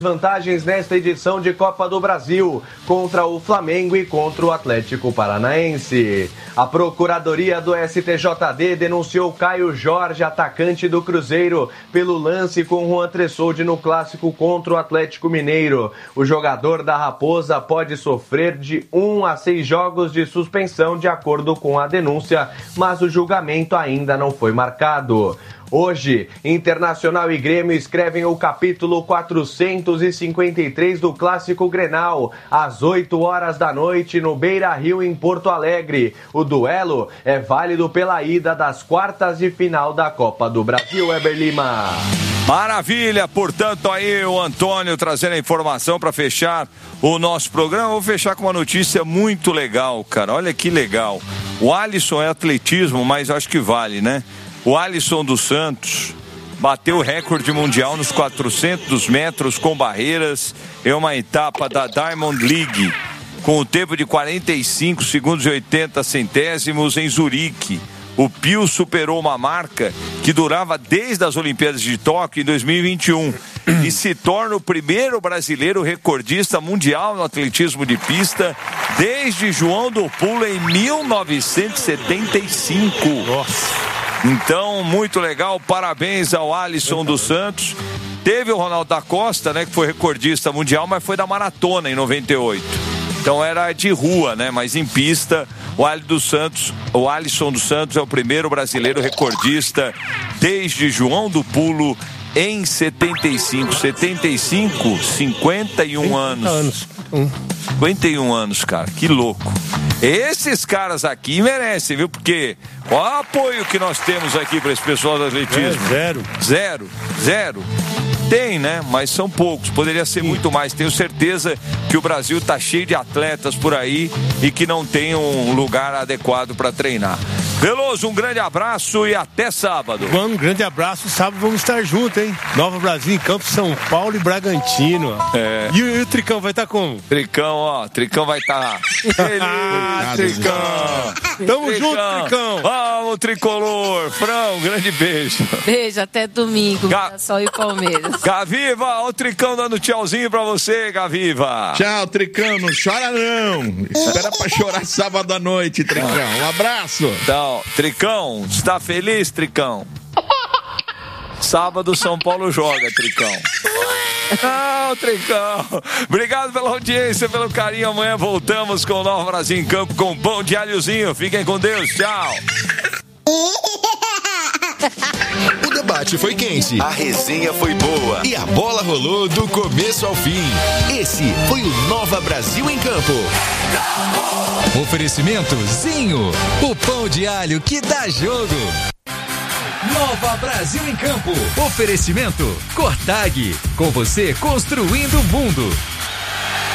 vantagens nesta edição de Copa do Brasil contra o Flamengo e contra o Atlético Paranaense. A Procuradoria do STJD denunciou Caio Jorge, atacante do Cruzeiro, pelo lance com Juan Tressoldi no clássico contra o Atlético Mineiro. O jogador da Raposa pode sofrer de 1 a 6 jogos de suspensão, de acordo com a denúncia, mas o julgamento ainda não foi marcado. Hoje, Internacional e Grêmio escrevem o capítulo 453 do Clássico Grenal, às 8 horas da noite, no Beira-Rio, em Porto Alegre. O duelo é válido pela ida das quartas de final da Copa do Brasil, Weber Lima. Maravilha, portanto, aí o Antônio trazendo a informação para fechar o nosso programa. Vou fechar com uma notícia muito legal, cara. Olha que legal. O Alisson é atletismo, mas acho que vale, né? O Alisson dos Santos bateu o recorde mundial nos 400 metros com barreiras em uma etapa da Diamond League, com o tempo de 45 segundos e 80 centésimos em Zurique. O Pio superou uma marca que durava desde as Olimpíadas de Tóquio em 2021 e se torna o primeiro brasileiro recordista mundial no atletismo de pista desde João do Pulo em 1975. Nossa! Então, muito legal, parabéns ao Alisson dos Santos. Teve o Ronaldo da Costa, né, que foi recordista mundial, mas foi da maratona em 98. Então era de rua, né, mas em pista, o Alisson dos Santos é o primeiro brasileiro recordista desde João do Pulo em 75. 51 anos. 51 anos, cara, que louco. Esses caras aqui merecem, viu? Porque qual o apoio que nós temos aqui para esse pessoal do atletismo? Zero. Tem, né? Mas são poucos. Poderia ser muito mais. Tenho certeza que o Brasil tá cheio de atletas por aí e que não tem um lugar adequado para treinar. Veloso, um grande abraço e até sábado. Um grande abraço. Sábado vamos estar juntos, hein? Nova Brasil em Campo, São Paulo e Bragantino. É. E o Tricão vai estar como? Tricão vai estar. Tricão. Tamo junto, Tricão. Vamos, Tricolor. Fran, um grande beijo. Beijo, até domingo. Só e Palmeiras. Gaviva, olha o Tricão dando tchauzinho pra você, Gaviva. Tchau, Tricão, não chora não. Espera pra chorar sábado à noite, Tricão. Um abraço. Então, Tricão, está feliz, Tricão? Sábado São Paulo joga, Tricão. Não, Tricão. Obrigado pela audiência, pelo carinho. Amanhã voltamos com o Nova Brasil em Campo com pão de alhozinho. Fiquem com Deus, tchau. O debate foi quente, a resenha foi boa e a bola rolou do começo ao fim. Esse foi o Nova Brasil em Campo. Oferecimento Zinho, o pão de alho que dá jogo. Nova Brasil em Campo. Oferecimento Cortag, com você construindo o mundo.